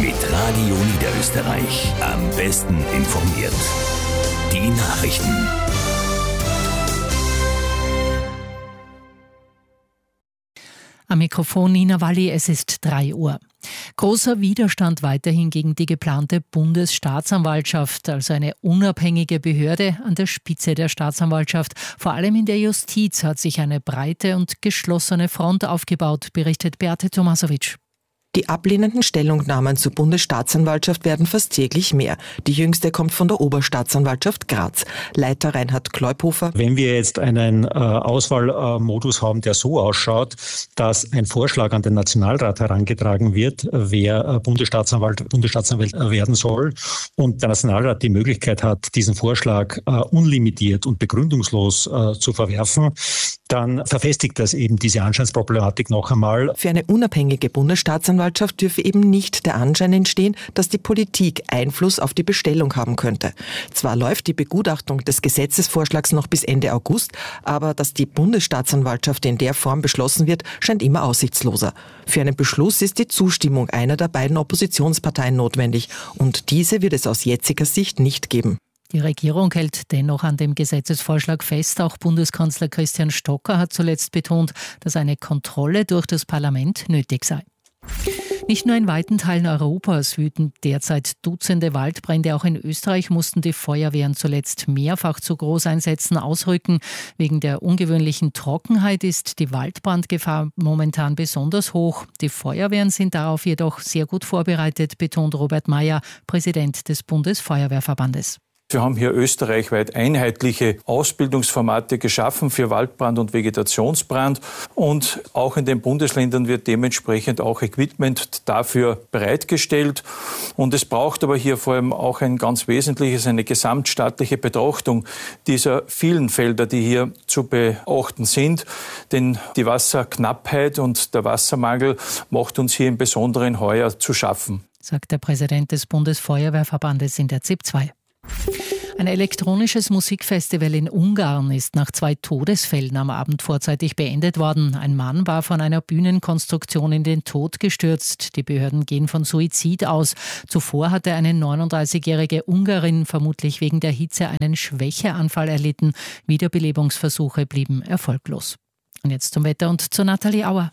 Mit Radio Niederösterreich. Am besten informiert. Die Nachrichten. Am Mikrofon Nina Walli, es ist 3 Uhr. Großer Widerstand weiterhin gegen die geplante Bundesstaatsanwaltschaft, also eine unabhängige Behörde an der Spitze der Staatsanwaltschaft. Vor allem in der Justiz hat sich eine breite und geschlossene Front aufgebaut, berichtet Beate Tomasowitsch. Die ablehnenden Stellungnahmen zur Bundesstaatsanwaltschaft werden fast täglich mehr. Die jüngste kommt von der Oberstaatsanwaltschaft Graz. Leiter Reinhard Kleuphofer. Wenn wir jetzt einen Auswahlmodus haben, der so ausschaut, dass ein Vorschlag an den Nationalrat herangetragen wird, wer Bundesstaatsanwalt werden soll, und der Nationalrat die Möglichkeit hat, diesen Vorschlag unlimitiert und begründungslos zu verwerfen, dann verfestigt das eben diese Anscheinsproblematik noch einmal. Für eine unabhängige Bundesstaatsanwaltschaft dürfe eben nicht der Anschein entstehen, dass die Politik Einfluss auf die Bestellung haben könnte. Zwar läuft die Begutachtung des Gesetzesvorschlags noch bis Ende August, aber dass die Bundesstaatsanwaltschaft in der Form beschlossen wird, scheint immer aussichtsloser. Für einen Beschluss ist die Zustimmung einer der beiden Oppositionsparteien notwendig, und diese wird es aus jetziger Sicht nicht geben. Die Regierung hält dennoch an dem Gesetzesvorschlag fest. Auch Bundeskanzler Christian Stocker hat zuletzt betont, dass eine Kontrolle durch das Parlament nötig sei. Nicht nur in weiten Teilen Europas wüten derzeit Dutzende Waldbrände. Auch in Österreich mussten die Feuerwehren zuletzt mehrfach zu Großeinsätzen ausrücken. Wegen der ungewöhnlichen Trockenheit ist die Waldbrandgefahr momentan besonders hoch. Die Feuerwehren sind darauf jedoch sehr gut vorbereitet, betont Robert Mayer, Präsident des Bundesfeuerwehrverbandes. Wir haben hier österreichweit einheitliche Ausbildungsformate geschaffen für Waldbrand und Vegetationsbrand, und auch in den Bundesländern wird dementsprechend auch Equipment dafür bereitgestellt. Und es braucht aber hier vor allem auch ein ganz wesentliches, eine gesamtstaatliche Betrachtung dieser vielen Felder, die hier zu beachten sind. Denn die Wasserknappheit und der Wassermangel macht uns hier im Besonderen heuer zu schaffen, sagt der Präsident des Bundesfeuerwehrverbandes in der ZIP 2. Ein elektronisches Musikfestival in Ungarn ist nach 2 Todesfällen am Abend vorzeitig beendet worden. Ein Mann war von einer Bühnenkonstruktion in den Tod gestürzt. Die Behörden gehen von Suizid aus. Zuvor hatte eine 39-jährige Ungarin vermutlich wegen der Hitze einen Schwächeanfall erlitten. Wiederbelebungsversuche blieben erfolglos. Und jetzt zum Wetter und zu Nathalie Auer.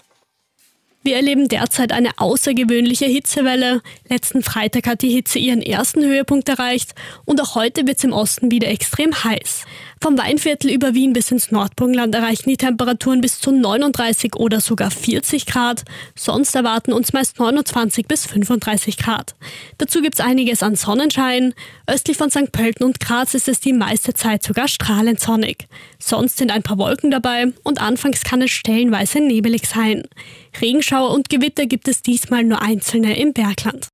Wir erleben derzeit eine außergewöhnliche Hitzewelle. Letzten Freitag hat die Hitze ihren ersten Höhepunkt erreicht und auch heute wird es im Osten wieder extrem heiß. Vom Weinviertel über Wien bis ins Nordburgenland erreichen die Temperaturen bis zu 39 oder sogar 40 Grad. Sonst erwarten uns meist 29 bis 35 Grad. Dazu gibt es einiges an Sonnenschein. Östlich von St. Pölten und Graz ist es die meiste Zeit sogar strahlend sonnig. Sonst sind ein paar Wolken dabei und anfangs kann es stellenweise nebelig sein. Regenschauer und Gewitter gibt es diesmal nur einzelne im Bergland.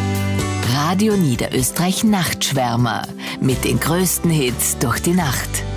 Radio Niederösterreich Nachtschwärmer mit den größten Hits durch die Nacht.